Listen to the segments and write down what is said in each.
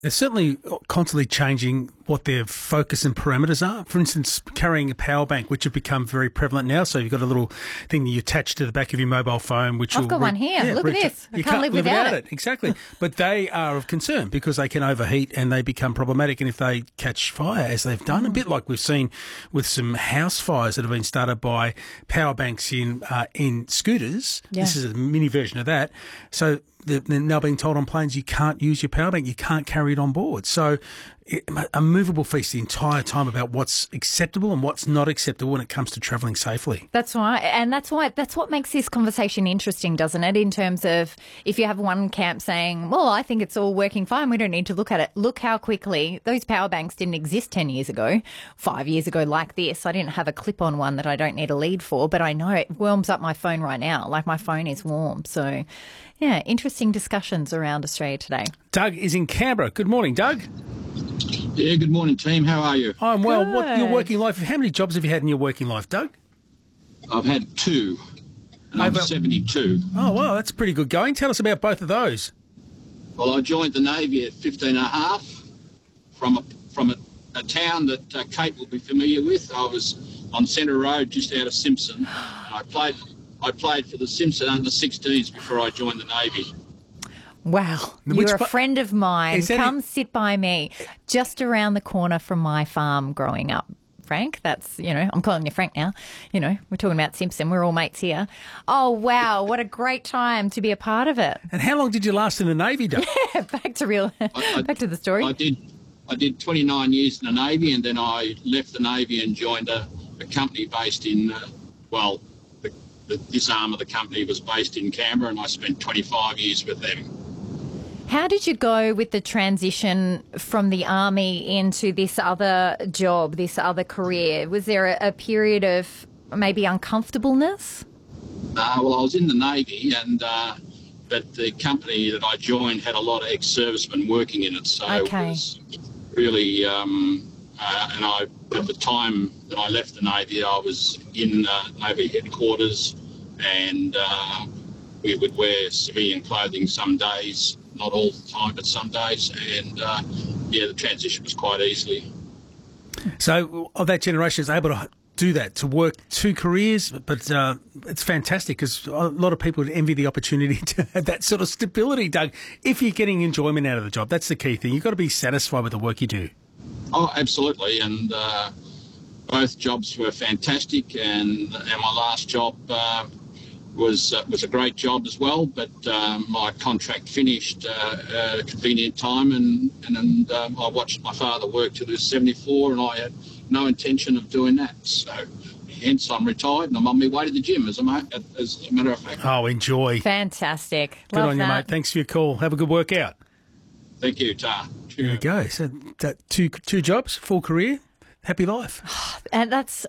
They're certainly constantly changing what their focus and parameters are. For instance, carrying a power bank, which have become very prevalent now. So you've got a little thing that you attach to the back of your mobile phone, which I've got one here. Look at this. I can't live without it. Exactly. But they are of concern because they can overheat and they become problematic. And if they catch fire, as they've done, a bit like we've seen with some house fires that have been started by power banks in scooters. Yeah. This is a mini version of that. So they're now being told on planes you can't use your power bank, you can't carry it on board. So a movable feast the entire time about what's acceptable and what's not acceptable when it comes to travelling safely. That's right. And that's what makes this conversation interesting, doesn't it? In terms of if you have one camp saying, well, I think it's all working fine, we don't need to look at it. Look how quickly those power banks didn't exist 10 years ago, 5 years ago like this. I didn't have a clip-on one that I don't need a lead for, but I know it warms up my phone right now. Like my phone is warm. So, yeah, interesting discussions around Australia today. Doug is in Canberra. Good morning, Doug. Yeah, good morning, team. How are you? I'm well. What your working life? How many jobs have you had in your working life, Doug? I've had two, and I'm 72. Oh, wow, that's pretty good going. Tell us about both of those. Well, I joined the Navy at 15 and a half from a town that Kate will be familiar with. I was on Centre Road, just out of Simpson. I played for the Simpson under-16s before I joined the Navy. Wow, you're a friend of mine. Come sit by me, just around the corner from my farm growing up. Frank, that's, I'm calling you Frank now. We're talking about Simpson. We're all mates here. Oh, wow, what a great time to be a part of it. And how long did you last in the Navy, Doug? Yeah, back to the story. I did 29 years in the Navy, and then I left the Navy and joined a company based in, this arm of the company was based in Canberra, and I spent 25 years with them. How did you go with the transition from the army into this other job, this other career? Was there a period of maybe uncomfortableness? Well, I was in the Navy, but the company that I joined had a lot of ex-servicemen working in it, so It was really. At the time that I left the Navy, I was in Navy headquarters, and we would wear civilian clothing some days. Not all the time, but some days. And, the transition was quite easily. So, of that generation is able to do that, to work two careers, but it's fantastic because a lot of people would envy the opportunity to have that sort of stability, Doug, if you're getting enjoyment out of the job. That's the key thing. You've got to be satisfied with the work you do. Oh, absolutely. And both jobs were fantastic. And my last job was a great job as well, but my contract finished at a convenient time, and I watched my father work till he was 74, and I had no intention of doing that. So hence I'm retired and I'm on my way to the gym, as a matter of fact. Oh, enjoy. Fantastic. Good on you, mate. Thanks for your call. Have a good workout. Thank you, Ta. There you go. So that two jobs, full career, happy life. And that's,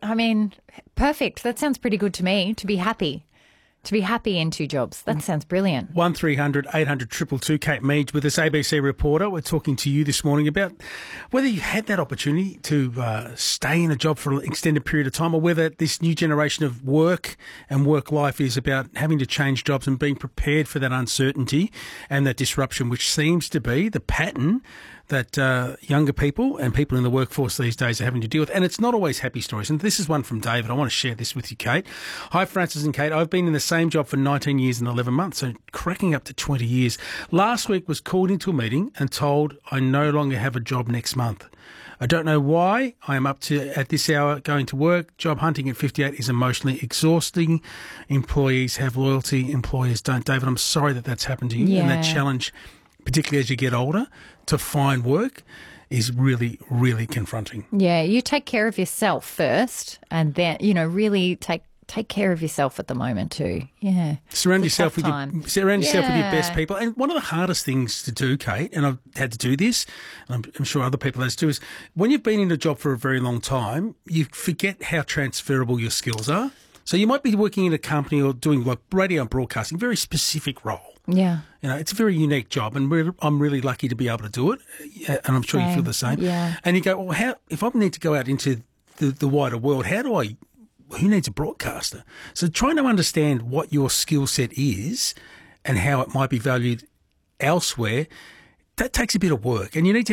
perfect. That sounds pretty good to me, to be happy. To be happy in two jobs. That sounds brilliant. 1300 800 222. Kate Mead with this ABC reporter. We're talking to you this morning about whether you had that opportunity to stay in a job for an extended period of time, or whether this new generation of work and work life is about having to change jobs and being prepared for that uncertainty and that disruption, which seems to be the pattern that younger people and people in the workforce these days are having to deal with. And it's not always happy stories. And this is one from David. I want to share this with you, Kate. Hi, Francis and Kate. I've been in the same job for 19 years and 11 months, so cracking up to 20 years. Last week was called into a meeting and told I no longer have a job next month. I don't know why. I am up to, at this hour, going to work. Job hunting at 58 is emotionally exhausting. Employees have loyalty. Employers don't. David, I'm sorry that that's happened to you. Yeah. And that challenge, particularly as you get older, to find work is really, really confronting. Yeah, you take care of yourself first, and then, really take care of yourself at the moment too. Yeah. Surround yourself with your best people. And one of the hardest things to do, Kate, and I've had to do this, and I'm sure other people have too, is when you've been in a job for a very long time, you forget how transferable your skills are. So you might be working in a company or doing like radio and broadcasting, very specific role. Yeah. It's a very unique job, and I'm really lucky to be able to do it, and I'm sure you feel the same. Yeah. And you go, well, if I need to go out into the wider world, who needs a broadcaster? So trying to understand what your skill set is and how it might be valued elsewhere that takes a bit of work, and you need to